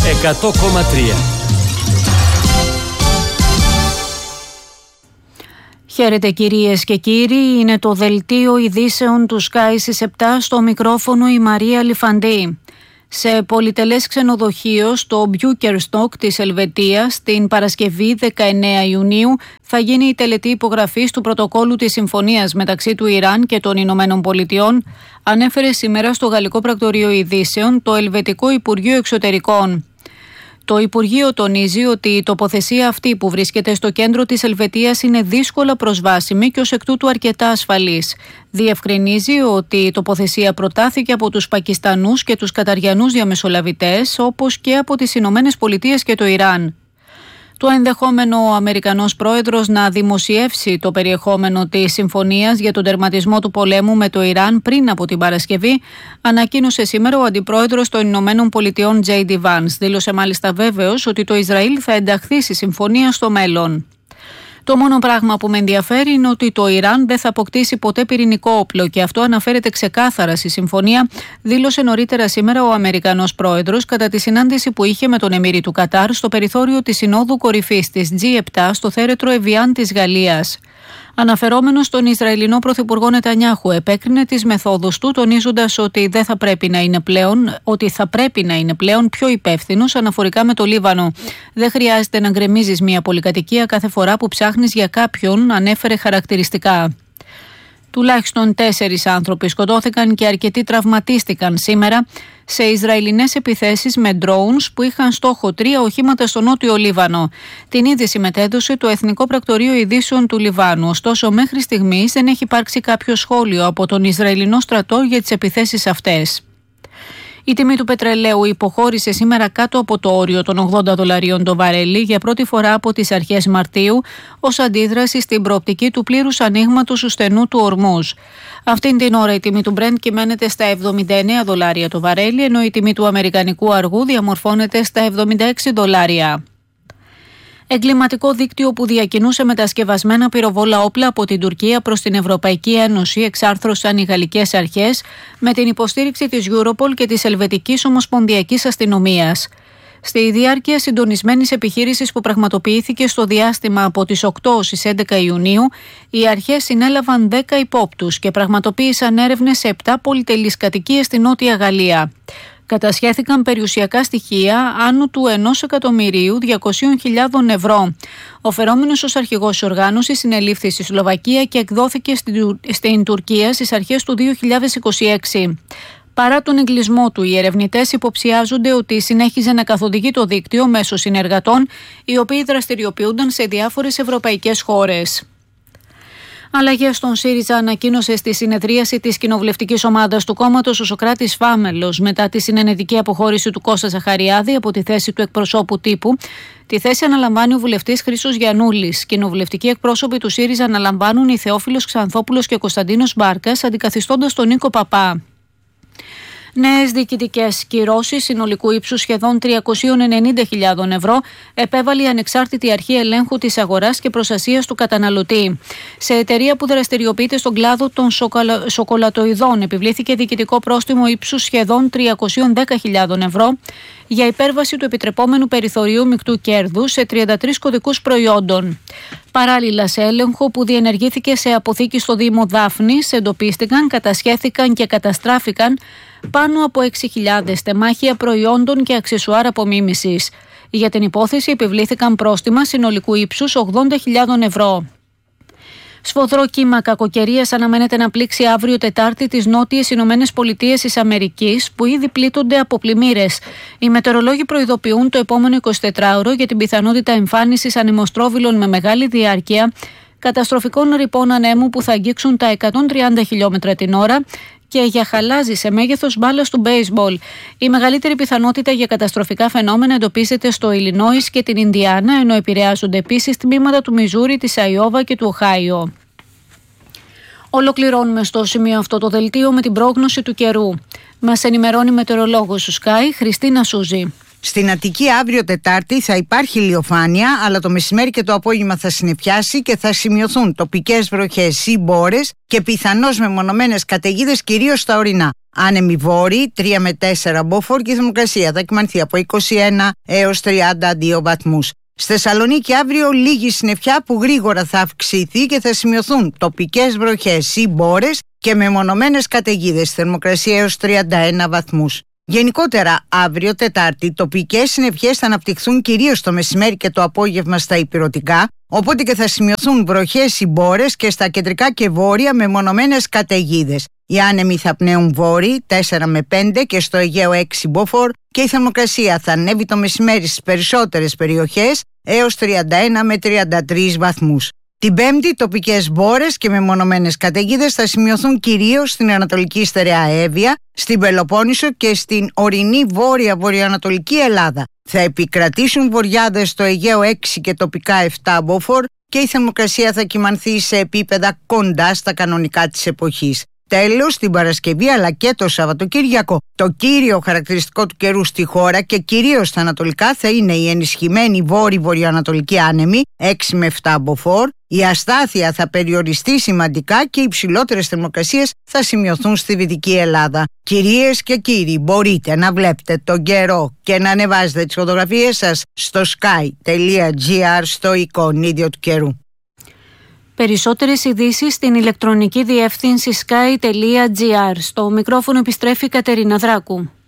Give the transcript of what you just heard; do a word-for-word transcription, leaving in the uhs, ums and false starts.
εκατό κόμμα τρία. Χαίρετε κυρίες και κύριοι, είναι το δελτίο ειδήσεων του Sky στις επτά, στο μικρόφωνο η Μαρία Λιφαντή. Σε πολυτελές ξενοδοχείο στο Μπιούκερστοκ της Ελβετίας την Παρασκευή δεκαεννέα Ιουνίου θα γίνει η τελετή υπογραφής του πρωτοκόλου της συμφωνίας μεταξύ του Ιράν και των Ηνωμένων Πολιτειών, ανέφερε σήμερα στο Γαλλικό Πρακτορείο Ειδήσεων το Ελβετικό Υπουργείο Εξωτερικών. Το Υπουργείο τονίζει ότι η τοποθεσία αυτή που βρίσκεται στο κέντρο της Ελβετίας είναι δύσκολα προσβάσιμη και ως εκ τούτου αρκετά ασφαλής. Διευκρινίζει ότι η τοποθεσία προτάθηκε από τους Πακιστανούς και τους Καταριανούς διαμεσολαβητές, όπως και από τις Ηνωμένες Πολιτείες και το Ιράν. Το ενδεχόμενο ο Αμερικανός πρόεδρος να δημοσιεύσει το περιεχόμενο της συμφωνίας για τον τερματισμό του πολέμου με το Ιράν πριν από την Παρασκευή, ανακοίνωσε σήμερα ο αντιπρόεδρος των Ηνωμένων Πολιτειών τζέι ντι Vance. Δήλωσε μάλιστα βέβαιος ότι το Ισραήλ θα ενταχθεί στη συμφωνία στο μέλλον. Το μόνο πράγμα που με ενδιαφέρει είναι ότι το Ιράν δεν θα αποκτήσει ποτέ πυρηνικό όπλο και αυτό αναφέρεται ξεκάθαρα στη συμφωνία, δήλωσε νωρίτερα σήμερα ο Αμερικανός πρόεδρος κατά τη συνάντηση που είχε με τον Εμμύρη του Κατάρ στο περιθώριο της Συνόδου Κορυφής της τζι επτά στο θέρετρο Εβιάν της Γαλλίας. Αναφερόμενος στον Ισραηλινό Πρωθυπουργό Νετανιάχου, επέκρινε τις μεθόδους του, τονίζοντας ότι, δεν θα πρέπει να είναι πλέον, ότι θα πρέπει να είναι πλέον πιο υπεύθυνος αναφορικά με το Λίβανο. Δεν χρειάζεται να γκρεμίζεις μια πολυκατοικία κάθε φορά που ψάχνεις για κάποιον, ανέφερε χαρακτηριστικά. Τουλάχιστον τέσσερις άνθρωποι σκοτώθηκαν και αρκετοί τραυματίστηκαν σήμερα σε Ισραηλινές επιθέσεις με drones που είχαν στόχο τρία οχήματα στο νότιο Λίβανο. Την είδηση μετέδωσε το Εθνικό Πρακτορείο Ειδήσεων του Λιβάνου. Ωστόσο, μέχρι στιγμής δεν έχει υπάρξει κάποιο σχόλιο από τον Ισραηλινό στρατό για τις επιθέσεις αυτές. Η τιμή του πετρελαίου υποχώρησε σήμερα κάτω από το όριο των ογδόντα δολαρίων το βαρέλι για πρώτη φορά από τις αρχές Μαρτίου, ως αντίδραση στην προοπτική του πλήρους ανοίγματος του στενού του Ορμούζ. Αυτήν την ώρα η τιμή του Brent κυμαίνεται στα εβδομήντα εννέα δολάρια το βαρέλι, ενώ η τιμή του αμερικανικού αργού διαμορφώνεται στα εβδομήντα έξι δολάρια. Εγκληματικό δίκτυο που διακινούσε μετασκευασμένα πυροβόλα όπλα από την Τουρκία προς την Ευρωπαϊκή Ένωση εξάρθρωσαν οι γαλλικές αρχές με την υποστήριξη της Europol και της Ελβετικής Ομοσπονδιακής Αστυνομίας. Στη διάρκεια συντονισμένης επιχείρησης που πραγματοποιήθηκε στο διάστημα από τις οκτώ στις έντεκα Ιουνίου, οι αρχές συνέλαβαν δέκα υπόπτους και πραγματοποίησαν έρευνες σε επτά πολυτελείς κατοικίες στη Νότια Γαλλία. Κατασχέθηκαν περιουσιακά στοιχεία άνω του ενός εκατομμυρίου διακόσιες χιλιάδες ευρώ. Ο φερόμενος ως αρχηγός της οργάνωσης συνελήφθη στη Σλοβακία και εκδόθηκε στην Τουρκία στις αρχές του δύο χιλιάδες είκοσι έξι. Παρά τον εγκλισμό του, οι ερευνητές υποψιάζονται ότι συνέχιζε να καθοδηγεί το δίκτυο μέσω συνεργατών, οι οποίοι δραστηριοποιούνταν σε διάφορες ευρωπαϊκές χώρες. Αλλαγές στον ΣΥΡΙΖΑ ανακοίνωσε στη συνεδρίαση της κοινοβουλευτικής ομάδας του κόμματος ο Σωκράτης Φάμελος μετά τη συνενετική αποχώρηση του Κώστα Ζαχαριάδη από τη θέση του εκπροσώπου τύπου. Τη θέση αναλαμβάνει ο βουλευτής Χρήστος Γιαννούλης. Κοινοβουλευτικοί εκπρόσωποι του ΣΥΡΙΖΑ αναλαμβάνουν οι Θεόφιλος Ξανθόπουλος και Κωνσταντίνος Μπάρκας, αντικαθιστώντας τον Νίκο Παπά. Νέες διοικητικές κυρώσεις συνολικού ύψους σχεδόν τριακόσιες ενενήντα χιλιάδες ευρώ επέβαλε η ανεξάρτητη αρχή ελέγχου της αγοράς και προστασίας του καταναλωτή. Σε εταιρεία που δραστηριοποιείται στον κλάδο των σοκολα... σοκολατοειδών επιβλήθηκε διοικητικό πρόστιμο ύψους σχεδόν τριακόσιες δέκα χιλιάδες ευρώ για υπέρβαση του επιτρεπόμενου περιθωρίου μεικτού κέρδους σε τριάντα τρεις κωδικούς προϊόντων. Παράλληλα, σε έλεγχο που διενεργήθηκε σε αποθήκη στο Δήμο Δάφνης, εντοπίστηκαν, κατασχέθηκαν και καταστράφηκαν πάνω από έξι χιλιάδες τεμάχια προϊόντων και αξεσουάρ απομίμησης. Για την υπόθεση επιβλήθηκαν πρόστιμα συνολικού ύψους ογδόντα χιλιάδες ευρώ. Σφοδρό κύμα κακοκαιρίας αναμένεται να πλήξει αύριο Τετάρτη τις νότιες Ηνωμένες Πολιτείες της Αμερικής, που ήδη πλήττονται από πλημμύρες. Οι μετεωρολόγοι προειδοποιούν το επόμενο εικοσιτετράωρο για την πιθανότητα εμφάνισης ανεμοστρόβιλων με μεγάλη διάρκεια, καταστροφικών ρηπών ανέμου που θα αγγίξουν τα εκατόν τριάντα χιλιόμετρα την ώρα και για χαλάζι σε μέγεθος μπάλας του μπέισμπολ. Η μεγαλύτερη πιθανότητα για καταστροφικά φαινόμενα εντοπίζεται στο Illinois και την Ινδιάνα, ενώ επηρεάζονται επίσης τμήματα του Μιζούρι, της Αϊόβα και του Οχάιο. Ολοκληρώνουμε στο σημείο αυτό το δελτίο με την πρόγνωση του καιρού. Μας ενημερώνει μετεωρολόγος του Sky, Χριστίνα Σούζη. Στην Αττική αύριο Τετάρτη θα υπάρχει ηλιοφάνεια, αλλά το μεσημέρι και το απόγευμα θα συννεφιάσει και θα σημειωθούν τοπικές βροχές ή μπόρες και πιθανώς μεμονωμένες καταιγίδες κυρίως στα ορεινά. άνεμοι βόρειοι τρία με τέσσερα μποφόρ και η θερμοκρασία θα κυμανθεί από είκοσι ένα έως τριάντα δύο βαθμούς. Στη Θεσσαλονίκη αύριο λίγη συννεφιά που γρήγορα θα αυξηθεί και θα σημειωθούν τοπικές βροχές ή μπόρες και μεμονωμένες καταιγίδες, θερμοκρασία έως τριάντα ένα βαθμούς. Γενικότερα, αύριο Τετάρτη, τοπικές συννεφιές θα αναπτυχθούν κυρίως το μεσημέρι και το απόγευμα στα ηπειρωτικά, οπότε και θα σημειωθούν βροχές ή μπόρες και στα κεντρικά και βόρεια μεμονωμένες καταιγίδες. Οι άνεμοι θα πνέουν βόρειοι τέσσερα με πέντε και στο Αιγαίο έξι μποφόρ και η θερμοκρασία θα ανέβει το μεσημέρι στις περισσότερες περιοχές έως τριάντα ένα με τριάντα τρεις βαθμούς. Την Πέμπτη, τοπικές μπόρες και μεμονωμένες καταιγίδες θα σημειωθούν κυρίως στην Ανατολική Στερεά Εύβοια, στην Πελοπόννησο και στην ορεινή βόρεια βορειοανατολική Ελλάδα. Θα επικρατήσουν βοριάδες στο Αιγαίο έξι και τοπικά επτά μποφόρ και η θερμοκρασία θα κυμανθεί σε επίπεδα κοντά στα κανονικά της εποχής. Τέλος, την Παρασκευή αλλά και το Σαββατοκύριακο, το κύριο χαρακτηριστικό του καιρού στη χώρα και κυρίως στα ανατολικά θα είναι η ενισχυμένη βόρειο-βορειοανατολική άνεμη έξι με επτά μποφόρ. Η αστάθεια θα περιοριστεί σημαντικά και οι υψηλότερες θερμοκρασίες θα σημειωθούν στη Δυτική Ελλάδα. Κυρίες και κύριοι, μπορείτε να βλέπετε τον καιρό και να ανεβάζετε τις φωτογραφίες σας στο sky τελεία gr στο εικονίδιο του καιρού. Περισσότερες ειδήσεις στην ηλεκτρονική διεύθυνση sky τελεία gr. Στο μικρόφωνο επιστρέφει η Κατερίνα Δράκου.